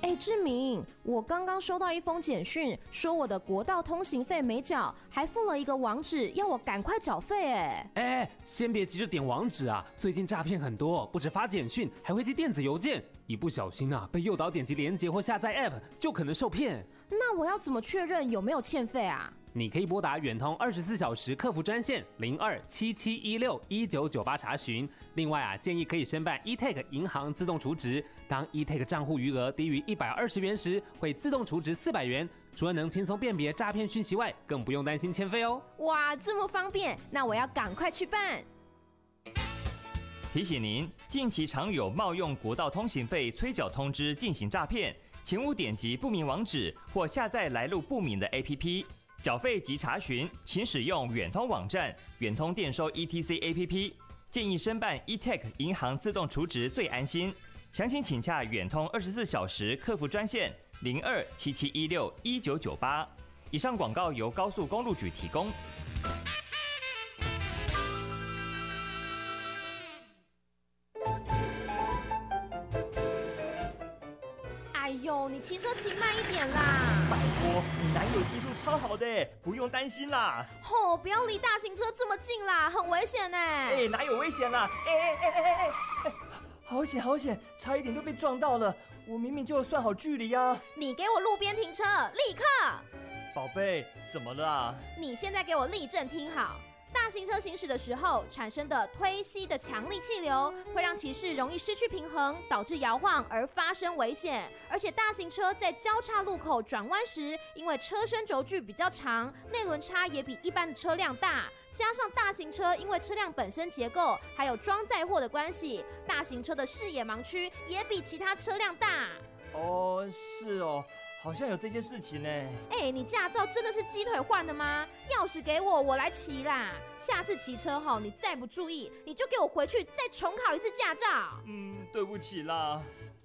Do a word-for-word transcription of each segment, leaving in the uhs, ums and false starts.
哎，志明，我刚刚收到一封简讯，说我的国道通行费没缴，还附了一个网址，要我赶快缴费。哎， 哎，先别急着点网址啊，最近诈骗很多，不止发简讯，还会寄电子邮件，一不小心啊，被诱导点击连结或下载 App， 就可能受骗。 那我要怎么确认有没有欠费啊？ 你可以拨打远通二十四小时客服专线零二七七一六一九九八查询。另外啊，建议可以申办 eTag 银行自动储值，当 eTag 账户余额低于一百二十元时，会自动储值四百元。除了能轻松辨别诈骗讯息外，更不用担心欠费哦。 哇，这么方便，那我要赶快去办。 提醒您，近期常有冒用国道通行费催缴通知进行诈骗，请勿点击不明网址或下载来路不明的 A P P。缴费及查询，请使用远通网站、远通电收 E T C A P P。建议申办 eTag 银行自动储值最安心。详情请洽远通二十四小时客服专线零二七七一六一九九八。以上广告由高速公路局提供。 哎呦，你骑车骑慢一点啦！ 拜托，你男友技术超好的，不用担心啦。 吼、哦，不要离大型车这么近啦，很危险呢。 哎，哪有危险啦？哎哎哎哎哎哎，好险好险，差一点就被撞到了。我明明就有算好距离啊。 你给我路边停车，立刻！ 宝贝，怎么了啊？ 你现在给我立正听好。大型车行驶的时候产生的推吸的强力气流，会让骑士容易失去平衡，导致摇晃而发生危险。而且大型车在交叉路口转弯时，因为车身轴距比较长，内轮差也比一般的车辆大，加上大型车因为车辆本身结构还有装载货的关系，大型车的视野盲区也比其他车辆大。 哦，是哦。好像有这件事情呢。 哎，你驾照真的是鸡腿换的吗？钥匙给我，我来骑啦。下次骑车后你再不注意，你就给我回去再重考一次驾照。 嗯，对不起啦。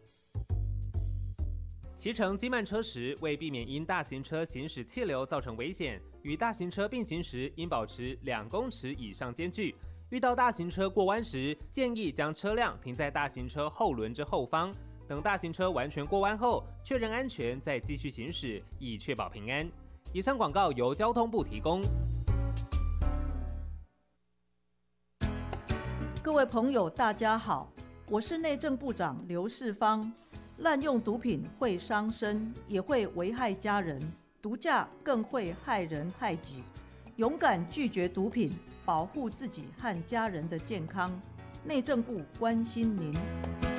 骑乘机慢车时，为避免因大型车行驶气流造成危险，与大型车并行时应保持两公尺以上间距。遇到大型车过弯时，建议将车辆停在大型车后轮之后方。等大型车完全过弯后，确认安全，再继续行驶，以确保平安。以上广告由交通部提供。 各位朋友，大家好，我是内政部长刘世芳。滥用毒品会伤身，也会危害家人，毒驾更会害人害己。勇敢拒绝毒品，保护自己和家人的健康。内政部关心您。